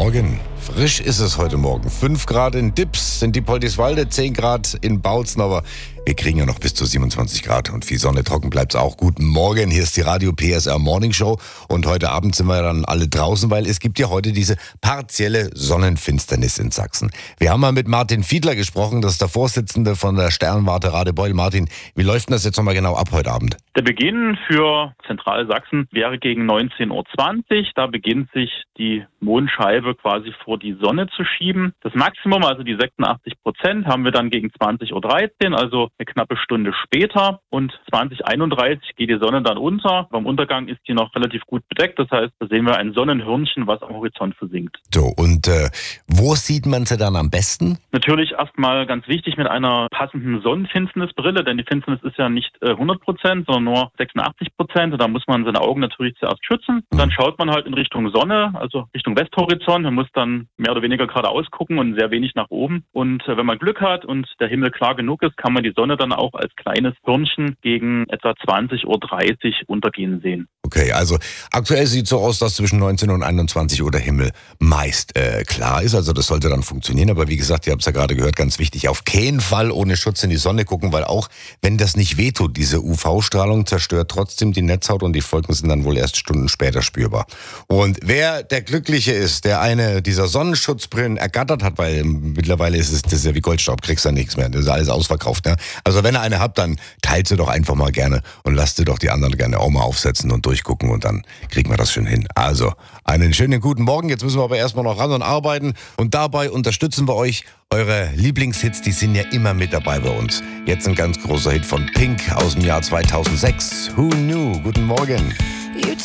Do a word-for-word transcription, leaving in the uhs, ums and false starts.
Morgen. Frisch ist es heute Morgen. fünf Grad in Dips sind die Poldiswalde, zehn Grad in Bautzen, aber wir kriegen ja noch bis zu siebenundzwanzig Grad und viel Sonne, trocken bleibt es auch. Guten Morgen, hier ist die Radio P S R Morning Show und heute Abend sind wir dann alle draußen, weil es gibt ja heute diese partielle Sonnenfinsternis in Sachsen. Wir haben mal mit Martin Fiedler gesprochen, das ist der Vorsitzende von der Sternwarte Radebeul. Martin, wie läuft denn das jetzt nochmal genau ab heute Abend? Der Beginn für Zentralsachsen wäre gegen neunzehn Uhr zwanzig. Da beginnt sich die Mondscheibe quasi vor die Sonne zu schieben. Das Maximum, also die sechsundachtzig Prozent, haben wir dann gegen zwanzig Uhr dreizehn, also eine knappe Stunde später. Und zwanzig Uhr einunddreißig geht die Sonne dann unter. Beim Untergang ist die noch relativ gut bedeckt. Das heißt, da sehen wir ein Sonnenhörnchen, was am Horizont versinkt. So, und äh, wo sieht man sie dann am besten? Natürlich erstmal ganz wichtig mit einer passenden Sonnenfinsternisbrille, denn die Finsternis ist ja nicht äh, hundert Prozent, sondern nur sechsundachtzig Prozent. Und da muss man seine Augen natürlich zuerst schützen. Und dann schaut man halt in Richtung Sonne, also Richtung Westhorizont. Man muss dann mehr oder weniger geradeaus gucken und sehr wenig nach oben. Und äh, wenn man Glück hat und der Himmel klar genug ist, kann man die Sonne dann auch als kleines Hörnchen gegen etwa zwanzig Uhr dreißig untergehen sehen. Okay, also aktuell sieht es so aus, dass zwischen neunzehn und einundzwanzig Uhr der Himmel meist äh, klar ist. Also das sollte dann funktionieren. Aber wie gesagt, ihr habt es ja gerade gehört, ganz wichtig, auf keinen Fall ohne Schutz in die Sonne gucken, weil auch wenn das nicht wehtut, diese U V-Strahlung zerstört trotzdem die Netzhaut und die Folgen sind dann wohl erst Stunden später spürbar. Und wer der Glückliche ist, der eine dieser Sonnenschutzbrillen ergattert hat, weil mittlerweile ist es das ist ja wie Goldstaub, kriegst du nichts mehr, das ist alles ausverkauft. Ne? Also wenn ihr eine habt, dann teilt sie doch einfach mal gerne und lasst sie doch die anderen gerne auch mal aufsetzen und durchgucken und dann kriegen wir das schon hin. Also einen schönen guten Morgen, jetzt müssen wir aber erstmal noch ran und arbeiten und dabei unterstützen wir euch. Eure Lieblingshits, die sind ja immer mit dabei bei uns. Jetzt ein ganz großer Hit von Pink aus dem Jahr zweitausendsechs. Who Knew? Guten Morgen.